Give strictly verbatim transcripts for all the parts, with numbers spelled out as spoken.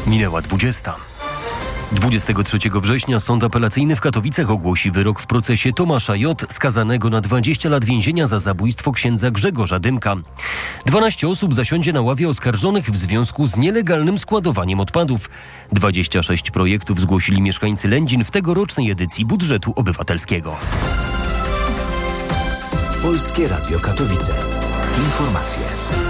Minęła dwudziesta. dwudziestego trzeciego września Sąd Apelacyjny w Katowicach ogłosi wyrok w procesie Tomasza J., skazanego na dwadzieścia lat więzienia za zabójstwo księdza Grzegorza Dymka. dwanaście osób zasiądzie na ławie oskarżonych w związku z nielegalnym składowaniem odpadów. dwadzieścia sześć projektów zgłosili mieszkańcy Lędzin w tegorocznej edycji budżetu obywatelskiego. Polskie Radio Katowice. Informacje.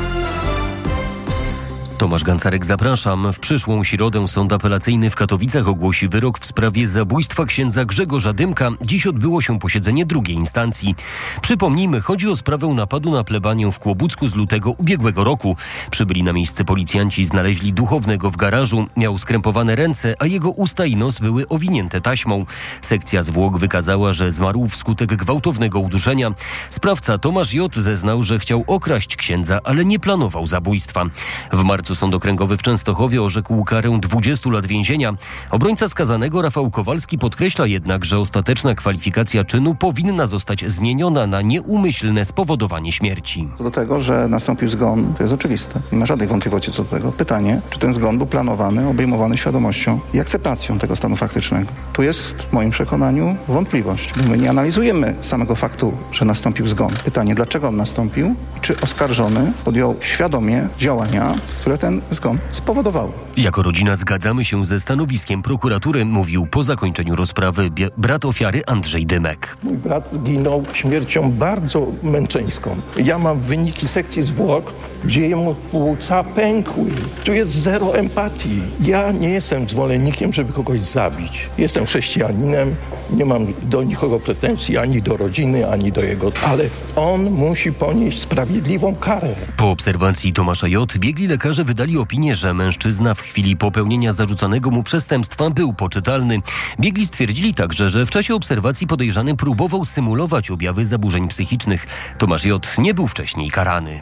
Tomasz Gancarek, zapraszam. W przyszłą środę Sąd Apelacyjny w Katowicach ogłosi wyrok w sprawie zabójstwa księdza Grzegorza Dymka. Dziś odbyło się posiedzenie drugiej instancji. Przypomnijmy, chodzi o sprawę napadu na plebanię w Kłobucku z lutego ubiegłego roku. Przybyli na miejsce policjanci znaleźli duchownego w garażu. Miał skrępowane ręce, a jego usta i nos były owinięte taśmą. Sekcja zwłok wykazała, że zmarł wskutek gwałtownego uduszenia. Sprawca Tomasz J. zeznał, że chciał okraść księdza, ale nie planował zabójstwa. W marcu Sąd Okręgowy w Częstochowie orzekł karę dwudziestu lat więzienia. Obrońca skazanego Rafał Kowalski podkreśla jednak, że ostateczna kwalifikacja czynu powinna zostać zmieniona na nieumyślne spowodowanie śmierci. Co do tego, że nastąpił zgon, to jest oczywiste. Nie ma żadnych wątpliwości co do tego. Pytanie, czy ten zgon był planowany, obejmowany świadomością i akceptacją tego stanu faktycznego. Tu jest w moim przekonaniu wątpliwość. My nie analizujemy samego faktu, że nastąpił zgon. Pytanie, dlaczego on nastąpił i czy oskarżony podjął świadomie działania, które ten zgon spowodował. Jako rodzina zgadzamy się ze stanowiskiem prokuratury, mówił po zakończeniu rozprawy bie- brat ofiary Andrzej Dymek. Mój brat zginął śmiercią bardzo męczeńską. Ja mam wyniki sekcji zwłok, gdzie jemu płuca pękły. Tu jest zero empatii. Ja nie jestem zwolennikiem, żeby kogoś zabić. Jestem chrześcijaninem, nie mam do nikogo pretensji, ani do rodziny, ani do jego, ale on musi ponieść sprawiedliwą karę. Po obserwacji Tomasza J. biegli lekarze wydali opinię, że mężczyzna w chwili popełnienia zarzucanego mu przestępstwa był poczytalny. Biegli stwierdzili także, że w czasie obserwacji podejrzany próbował symulować objawy zaburzeń psychicznych. Tomasz J. nie był wcześniej karany.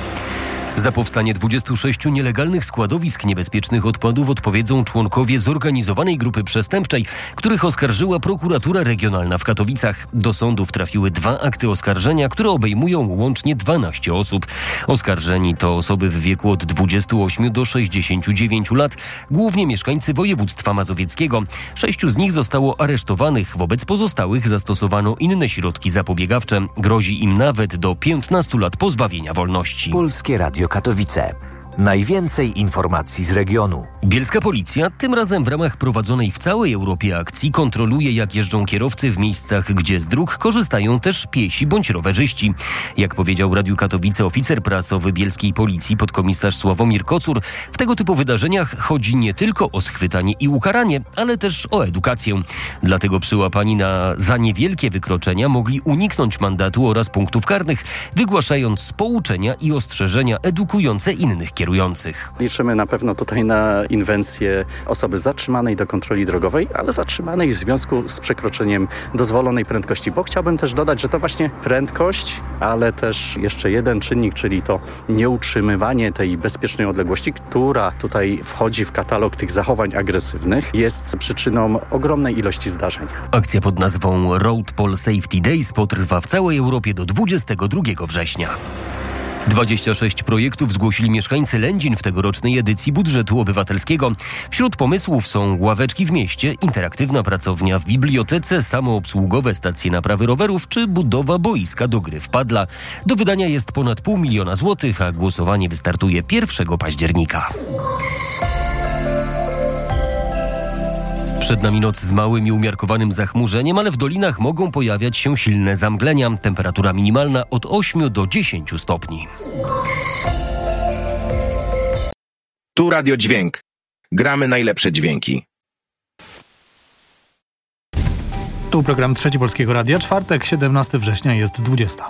Za powstanie dwudziestu sześciu nielegalnych składowisk niebezpiecznych odpadów odpowiedzą członkowie zorganizowanej grupy przestępczej, których oskarżyła prokuratura regionalna w Katowicach. Do sądów trafiły dwa akty oskarżenia, które obejmują łącznie dwanaście osób. Oskarżeni to osoby w wieku od dwudziestu ośmiu do sześćdziesięciu dziewięciu lat, głównie mieszkańcy województwa mazowieckiego. Sześciu z nich zostało aresztowanych, wobec pozostałych zastosowano inne środki zapobiegawcze. Grozi im nawet do piętnastu lat pozbawienia wolności. Polskie Radio Katowice. Najwięcej informacji z regionu. Bielska policja, tym razem w ramach prowadzonej w całej Europie akcji, kontroluje, jak jeżdżą kierowcy w miejscach, gdzie z dróg korzystają też piesi bądź rowerzyści. Jak powiedział Radiu Katowice oficer prasowy bielskiej policji podkomisarz Sławomir Kocur, w tego typu wydarzeniach chodzi nie tylko o schwytanie i ukaranie, ale też o edukację. Dlatego przyłapani na za niewielkie wykroczenia mogli uniknąć mandatu oraz punktów karnych, wygłaszając pouczenia i ostrzeżenia edukujące innych kierowców. Kierujących. Liczymy na pewno tutaj na inwencję osoby zatrzymanej do kontroli drogowej, ale zatrzymanej w związku z przekroczeniem dozwolonej prędkości, bo chciałbym też dodać, że to właśnie prędkość, ale też jeszcze jeden czynnik, czyli to nieutrzymywanie tej bezpiecznej odległości, która tutaj wchodzi w katalog tych zachowań agresywnych, jest przyczyną ogromnej ilości zdarzeń. Akcja pod nazwą Road Pol Safety Days potrwa w całej Europie do dwudziestego drugiego września. dwadzieścia sześć projektów zgłosili mieszkańcy Lędzin w tegorocznej edycji budżetu obywatelskiego. Wśród pomysłów są ławeczki w mieście, interaktywna pracownia w bibliotece, samoobsługowe stacje naprawy rowerów czy budowa boiska do gry w padla. Do wydania jest ponad pół miliona złotych, a głosowanie wystartuje pierwszego października. Przed nami noc z małym i umiarkowanym zachmurzeniem, ale w dolinach mogą pojawiać się silne zamglenia. Temperatura minimalna od ośmiu do dziesięciu stopni. Tu Radio Dźwięk. Gramy najlepsze dźwięki. Tu program Trzeci Polskiego Radia. Czwartek, siedemnastego września, jest dwudziesta.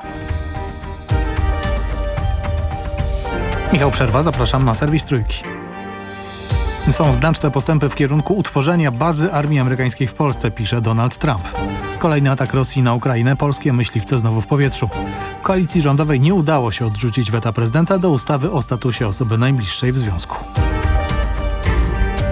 Michał Przerwa, zapraszam na serwis Trójki. Są znaczne postępy w kierunku utworzenia bazy armii amerykańskiej w Polsce, pisze Donald Trump. Kolejny atak Rosji na Ukrainę, polskie myśliwce znowu w powietrzu. Koalicji rządowej nie udało się odrzucić weta prezydenta do ustawy o statusie osoby najbliższej w związku.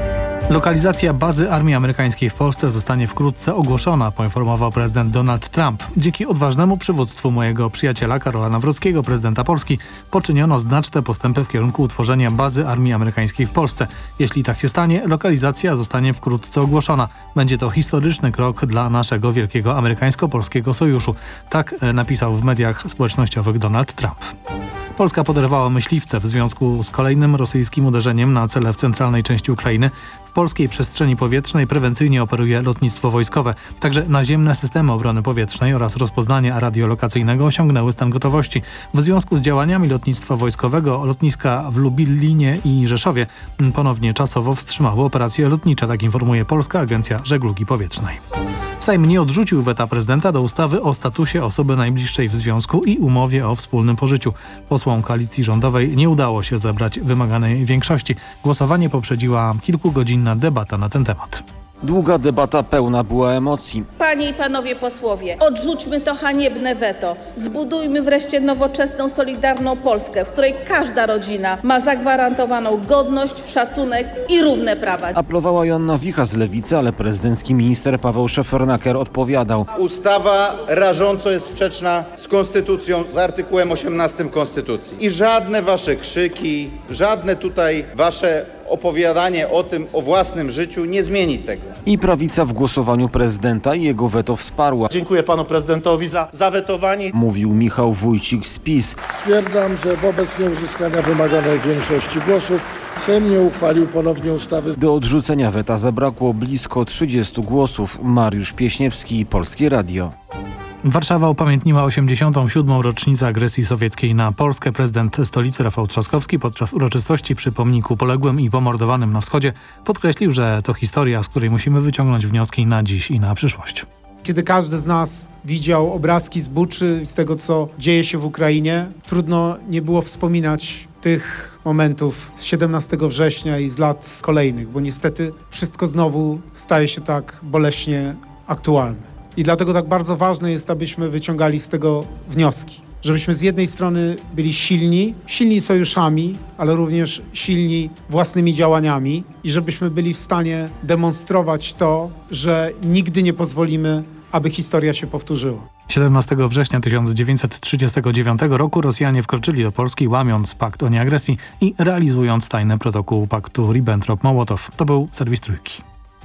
Lokalizacja bazy armii amerykańskiej w Polsce zostanie wkrótce ogłoszona, poinformował prezydent Donald Trump. Dzięki odważnemu przywództwu mojego przyjaciela Karola Nawrockiego, prezydenta Polski, poczyniono znaczne postępy w kierunku utworzenia bazy armii amerykańskiej w Polsce. Jeśli tak się stanie, lokalizacja zostanie wkrótce ogłoszona. Będzie to historyczny krok dla naszego wielkiego amerykańsko-polskiego sojuszu. Tak napisał w mediach społecznościowych Donald Trump. Polska poderwała myśliwce w związku z kolejnym rosyjskim uderzeniem na cele w centralnej części Ukrainy. W polskiej przestrzeni powietrznej prewencyjnie operuje lotnictwo wojskowe. Także naziemne systemy obrony powietrznej oraz rozpoznania radiolokacyjnego osiągnęły stan gotowości. W związku z działaniami lotnictwa wojskowego lotniska w Lublinie i Rzeszowie ponownie czasowo wstrzymały operacje lotnicze, tak informuje Polska Agencja Żeglugi Powietrznej. Sejm nie odrzucił weta prezydenta do ustawy o statusie osoby najbliższej w związku i umowie o wspólnym pożyciu. Posłom koalicji rządowej nie udało się zebrać wymaganej większości. Głosowanie poprzedziła kilkugodzinna debata na ten temat. Długa debata pełna była emocji. Panie i panowie posłowie, odrzućmy to haniebne weto. Zbudujmy wreszcie nowoczesną, solidarną Polskę, w której każda rodzina ma zagwarantowaną godność, szacunek i równe prawa. Apelowała Joanna Wicha z Lewicy, ale prezydencki minister Paweł Szefernaker odpowiadał. Ustawa rażąco jest sprzeczna z konstytucją, z artykułem osiemnastym Konstytucji. I żadne wasze krzyki, żadne tutaj wasze opowiadanie o tym, o własnym życiu nie zmieni tego. I prawica w głosowaniu prezydenta i jego weto wsparła. Dziękuję panu prezydentowi za zawetowanie. Mówił Michał Wójcik z PiS. Stwierdzam, że wobec nieuzyskania wymaganej większości głosów Sejm nie uchwalił ponownie ustawy. Do odrzucenia weta zabrakło blisko trzydziestu głosów. Mariusz Pieśniewski, Polskie Radio. Warszawa upamiętniła osiemdziesiątą siódmą rocznicę agresji sowieckiej na Polskę. Prezydent stolicy Rafał Trzaskowski podczas uroczystości przy pomniku poległym i pomordowanym na wschodzie podkreślił, że to historia, z której musimy wyciągnąć wnioski na dziś i na przyszłość. Kiedy każdy z nas widział obrazki z Buczy, z tego, co dzieje się w Ukrainie, trudno nie było wspominać tych momentów z siedemnastego września i z lat kolejnych, bo niestety wszystko znowu staje się tak boleśnie aktualne. I dlatego tak bardzo ważne jest, abyśmy wyciągali z tego wnioski. Żebyśmy z jednej strony byli silni, silni sojuszami, ale również silni własnymi działaniami i żebyśmy byli w stanie demonstrować to, że nigdy nie pozwolimy, aby historia się powtórzyła. siedemnastego września tysiąc dziewięćset trzydziestego dziewiątego roku Rosjanie wkroczyli do Polski, łamiąc pakt o nieagresji i realizując tajny protokół paktu Ribbentrop-Mołotow. To był serwis Trójki.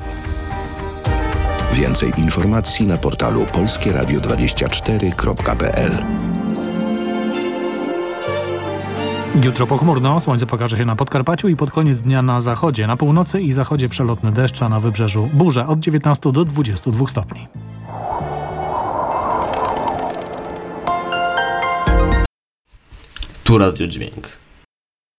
Więcej informacji na portalu polskie radio dwadzieścia cztery kropka p l. Jutro pochmurno, słońce pokaże się na Podkarpaciu i pod koniec dnia na zachodzie. Na północy i zachodzie przelotny deszcz, a na wybrzeżu burze od dziewiętnastu do dwudziestu dwóch stopni. Tu Radio Dźwięk.